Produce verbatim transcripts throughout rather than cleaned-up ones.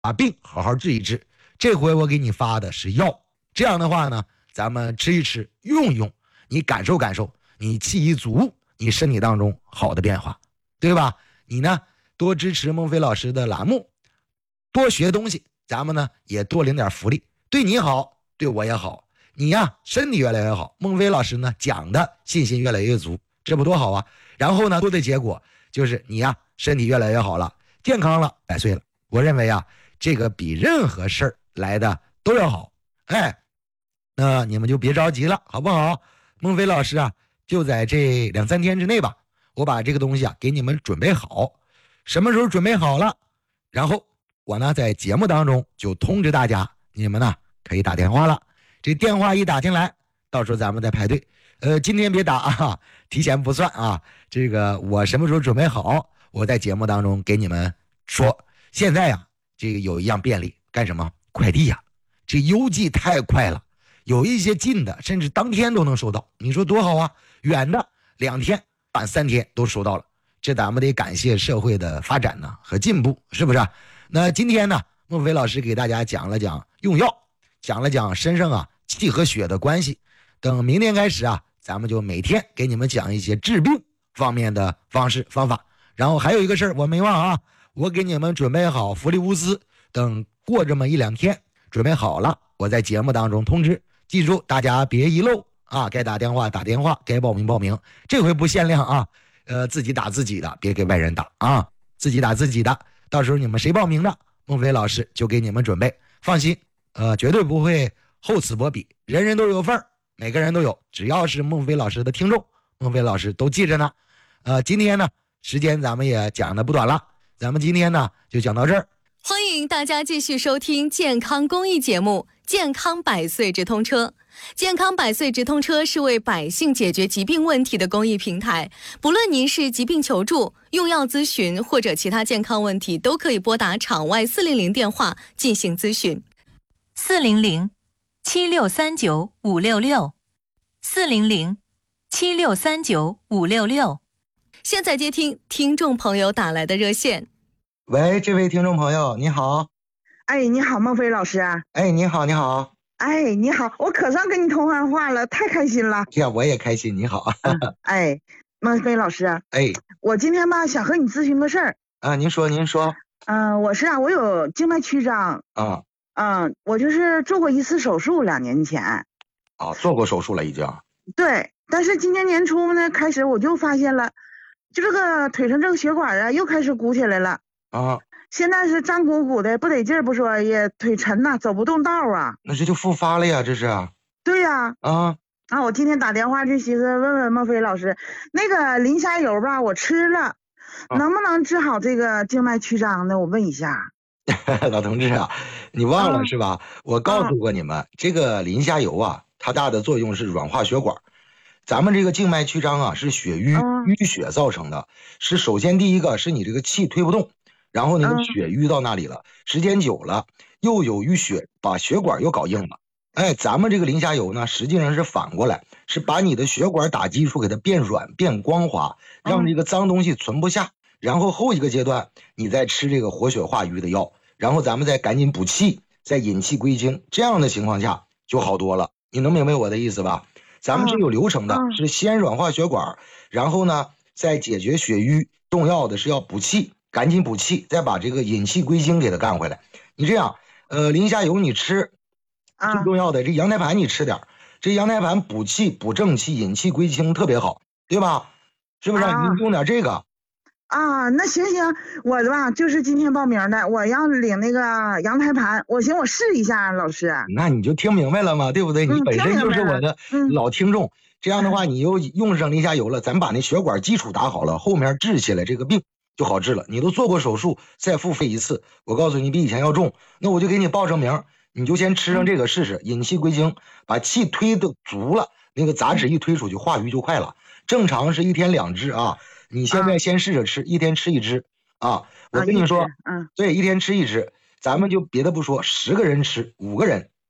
把病好好治一治。这回我给你发的是药，这样的话呢，咱们吃一吃，用一用，你感受感受，你气一足，你身体当中好的变化，对吧？你呢多支持孟非老师的栏目，多学东西，咱们呢也多领点福利，对你好，对我也好，你呀身体越来越好，孟非老师呢讲的信心越来越足，这不多好啊。然后呢多的结果就是你呀身体越来越好了，健康了，百岁了。我认为啊这个比任何事儿来的都要好。哎，那你们就别着急了，好不好？孟非老师啊就在这两三天之内吧，我把这个东西啊给你们准备好，什么时候准备好了，然后我呢在节目当中就通知大家，你们呢可以打电话了。这电话一打进来，到时候咱们再排队。呃，今天别打啊，提前不算啊。这个我什么时候准备好，我在节目当中给你们说。现在呀，这个有一样便利，干什么？快递呀，这邮寄太快了，有一些近的甚至当天都能收到，你说多好啊！远的两天、半三天都收到了，这咱们得感谢社会的发展呢和进步，是不是？那今天呢，孟非老师给大家讲了讲用药，讲了讲身上啊气和血的关系。等明天开始啊，咱们就每天给你们讲一些治病方面的方式方法。然后还有一个事儿我没忘啊，我给你们准备好福利物资，等过这么一两天准备好了，我在节目当中通知。记住大家别遗漏啊，该打电话打电话，该报名报名，这回不限量啊，呃，自己打自己的，别给外人打啊，自己打自己的。到时候你们谁报名的，孟非老师就给你们准备，放心，呃，绝对不会厚此薄彼，人人都有份儿，每个人都有，只要是孟非老师的听众，孟非老师都记着呢。呃，今天呢，时间咱们也讲的不短了，咱们今天呢就讲到这儿。 欢迎大家继续收听健康公益节目《健康百岁直通车》。健康百岁直通车是为百姓解决疾病问题的公益平台，不论您是疾病求助、用药咨询或者其他健康问题，都可以拨打场外四零零电话进行咨询。 四零零七六三九五六六，四零零七六三九五六六。 现在接听听众朋友打来的热线。 喂，这位听众朋友，你好。 哎，你好，孟非老师。 哎，你好，你好。 哎，你好，我可算跟你通完话了，太开心了。 呀，我也开心。你好。 哎，孟非老师。 哎， 我今天吧想和你咨询个事儿。 啊，您说，您说。 嗯、呃，我是啊，我有静脉曲张。 啊。 嗯，我就是做过一次手术，两年前。 哦，做过手术了已经。 对，但是今年年初呢，开始我就发现了，就这个腿上这个血管啊，又开始鼓起来了。 啊。 现在是胀鼓鼓的，不得劲儿不说，也腿沉呐、啊，走不动道啊。 那这就复发了呀，这是。 对呀。 啊。啊， 啊我今天打电话就寻思问问孟非老师，那个磷虾油吧，我吃了，啊、能不能治好这个静脉曲张呢？我问一下。 老同志啊，你忘了、啊、是吧？我告诉过你们，啊、这个磷虾油啊，它大的作用是软化血管。咱们这个静脉曲张啊，是血瘀、啊、淤血造成的，是首先第一个是你这个气推不动。然后那个血淤到那里了、嗯、时间久了又有淤血，把血管又搞硬了。哎，咱们这个磷虾油呢实际上是反过来，是把你的血管打基础给它变软变光滑，让这个脏东西存不下、嗯、然后后一个阶段你再吃这个活血化瘀的药，然后咱们再赶紧补气，再引气归经，这样的情况下就好多了。你能明白我的意思吧？咱们是有流程的、嗯、是先软化血管，然后呢再解决血瘀，重要的是要补气，赶紧补气，再把这个引气归经给它干回来。你这样，呃，磷虾油你吃，最重要的、啊、这羊胎盘你吃点，这羊胎盘补气、补正气、引气归经特别好，对吧？是不是？啊、你用点这个。 啊，那行行，我吧就是今天报名的，我要领那个羊胎盘，我行，我试一下，老师。 那你就听明白了吗？对不对？你本身就是我的老听众，嗯、这样的话你又用上磷虾油了，咱把那血管基础打好了，后面治起来这个病就好治了。你都做过手术，再付费一次，我告诉你比以前要重，那我就给你报上名，你就先吃上这个试试，引气归经，把气推的足了，那个杂质一推出去，化瘀就快了。正常是一天两支啊，你现在先试着吃，啊、一天吃一支啊。我跟你说， 嗯， 对，一天吃一支，咱们就别的不说，十个人吃，五个人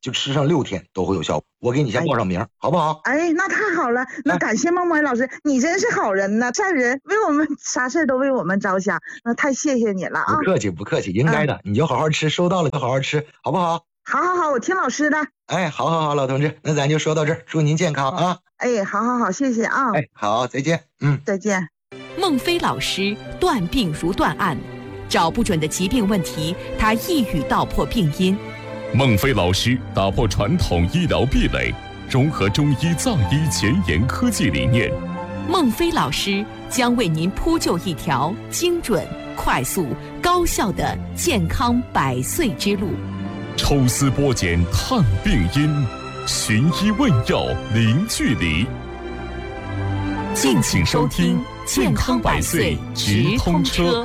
就吃上六天都会有效果。我给你先报上名，哎、好不好？ 哎，那太好了，那感谢孟非老师，你真是好人呐，善人，为我们啥事都为我们着想，那太谢谢你了啊！ 不客气，不客气，应该的，嗯、你就好好吃，收到了就好好吃，好不好？ 好好好，我听老师的。 哎，好好好，老同志，那咱就说到这儿，祝您健康啊！ 哎，好好好，谢谢啊！ 哎，好，再见，嗯， 再见。 孟非老师断病如断案，找不准的疾病问题，他一语道破病因。 孟非老师打破传统医疗壁垒，融合中医藏医前沿科技理念。 孟非老师将为您铺就一条精准、快速、高效的健康百岁之路。 抽丝剥茧探病因，寻医问药零距离。 敬请收听《健康百岁直通车》。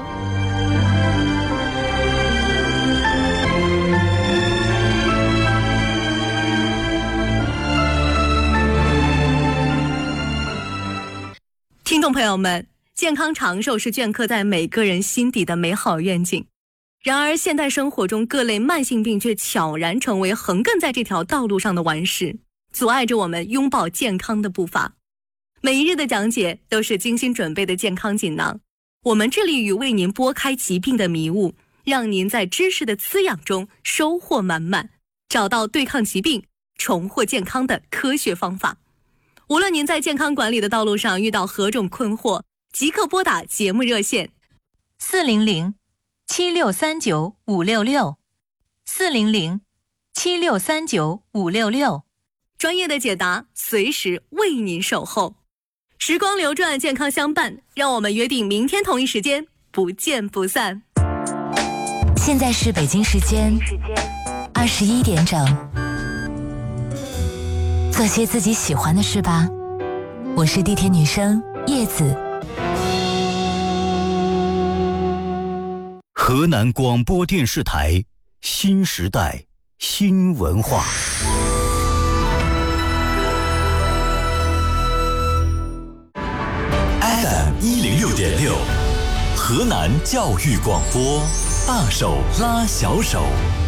听众朋友们，健康长寿是镌刻在每个人心底的美好愿景。然而，现代生活中各类慢性病却悄然成为横亘在这条道路上的顽石，阻碍着我们拥抱健康的步伐。每一日的讲解都是精心准备的健康锦囊，我们致力于为您拨开疾病的迷雾，让您在知识的滋养中收获满满，找到对抗疾病、重获健康的科学方法。无论您在健康管理的道路上遇到何种困惑，即刻拨打节目热线四零零七六三九五六六四零零七六三九五六六， 专业的解答随时为您守候。时光流转，健康相伴，让我们约定明天同一时间不见不散。 现在是北京时间二十一点整，做些自己喜欢的事吧。我是地铁女生叶子。 河南广播电视台新时代新文化。F M 一零六点六，河南教育广播，大手拉小手。